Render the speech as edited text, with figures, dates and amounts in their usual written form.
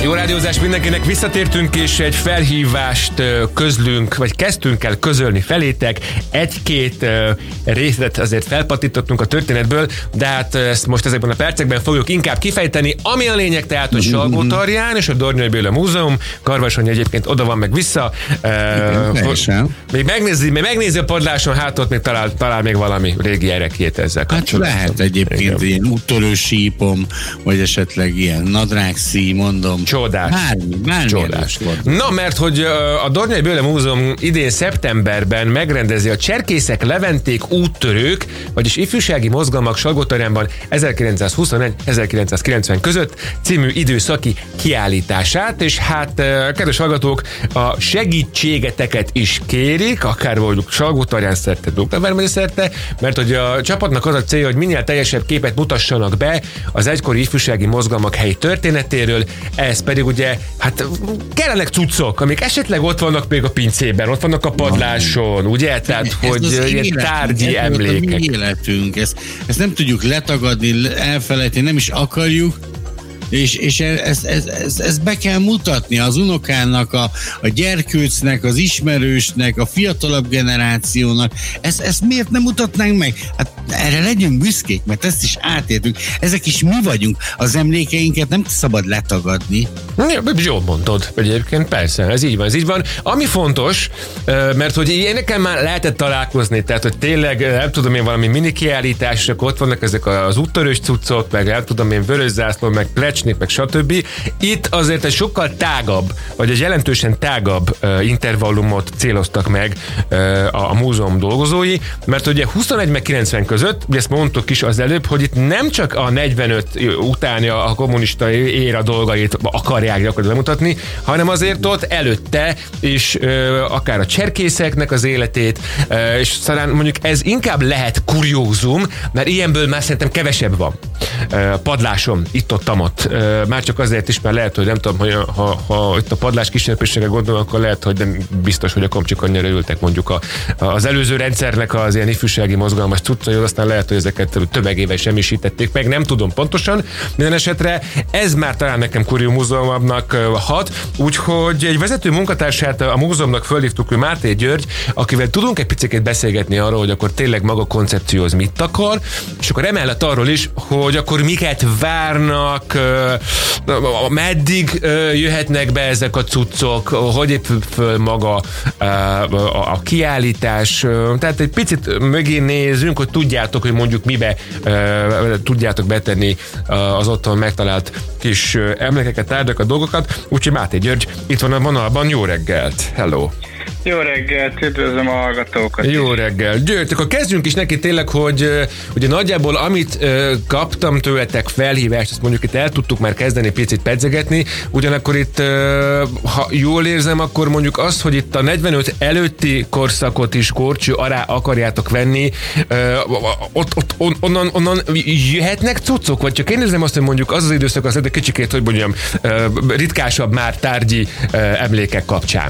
Jó rádiózás mindenkinek, visszatértünk és egy felhívást közlünk, vagy kezdtünk el közölni felétek. Egy-két részlet azért felpatítottunk a történetből, de hát ezt most ezekben a percekben fogjuk inkább kifejteni. Ami a lényeg tehát, hogy Salgótarján és a Dorniai Béla Múzeum, Karvasony egyébként oda van meg vissza. Még megnézi a padláson, hát ott még talál még valami régi erekjét ezzel kapcsolatban. Hát lehet egyébként ilyen úttörő sípom, vagy esetleg ilyen nadrágszí, mondom. Csodás. Bármi Csodás. Na, mert hogy a Dorniai Béla Múzeum idén szeptemberben megrendezi a Cserkészek Leventék úttörők, vagyis ifjúsági mozgalmak Salgótarjánban 1921-1990 között című időszaki kiállítását, és hát kedves hallgatók, a segítségeteket is kérik, akár mondjuk Salgótarján szerte, Dógtavármegye szerte, mert hogy a csapatnak az a célja, hogy minél teljesebb képet mutassanak be az egykori ifjúsági mozgalmak helyi történetéről, ez pedig ugye, hát kellenek cuccok, amik esetleg ott vannak még a pincében, ott vannak a padláson, ugye? Tehát, hogy ilyen tárgyi emlékek. Ez mi életünk, ezt nem tudjuk letagadni, elfelejteni, nem is akarjuk, és ezt be kell mutatni az unokának, a gyerkőcnek, az ismerősnek, a fiatalabb generációnak. Ezt miért nem mutatnánk meg? Hát erre legyünk büszkék, mert ezt is átértünk. Ezek is mi vagyunk. Az emlékeinket nem szabad letagadni. Jól mondod, egyébként persze, ez így van. Ami fontos, mert hogy nekem már lehetett találkozni, tehát hogy tényleg, nem tudom én, valami mini kiállítások, ott vannak ezek az úttörős cuccok, meg nem tudom én, vörös zászló, meg plecsnik, meg stb. Itt azért egy sokkal tágabb, vagy egy jelentősen tágabb intervallumot céloztak meg a múzeum dolgozói, mert ugye 21 meg 90 között, ugye ezt mondtuk is az előbb, hogy itt nem csak a 45 utáni a kommunista éra dolgait akarják gyakorlatilag bemutatni, hanem azért ott előtte is akár a cserkészeknek az életét, és talán mondjuk ez inkább lehet kuriózum, mert ilyenből már szerintem kevesebb van. Padláson, itt-ott, már csak azért is, mert lehet, hogy nem tudom, hogy ha itt a padlás kísérletésre gondolom, akkor lehet, hogy nem biztos, hogy a komcsik annyira ültek mondjuk az előző rendszernek az ilyen ifjúsági mozgalmas cuccai, aztán lehet, hogy ezeket tömegével semmisítették meg, nem tudom pontosan. Minden esetre ez már talán nekem kuriózumnak hat, úgyhogy egy vezető munkatársát a múzeumnak fölhívtuk, ő Máté György, akivel tudunk egy picit beszélgetni arról, hogy akkor tényleg maga a koncepció az mit akar, és akkor emellett arról is, hogy akkor miket várnak, meddig jöhetnek be ezek a cuccok, hogy épül föl maga a kiállítás, tehát egy picit mögé nézünk, hogy tudjátok, hogy mondjuk mibe tudjátok betenni az otthon megtalált kis emlékeket, tárgyakat, dolgokat, úgyhogy Máté György itt van a vonalban, jó reggelt, hello! Jó reggelt, üdvözlöm a hallgatókat. Jó reggel. György, akkor kezdjünk is neki tényleg, hogy ugye nagyjából amit kaptam tőletek felhívást, azt mondjuk itt el tudtuk már kezdeni picit pedzegetni, ugyanakkor itt, ha jól érzem, akkor mondjuk azt, hogy itt a 45 előtti korszakot is korcső alá akarjátok venni, onnan jöhetnek cuccok? Vagy csak én érzem azt, hogy mondjuk az időszak az egy kicsikét, hogy mondjam, ritkásabb már tárgyi emlékek kapcsán.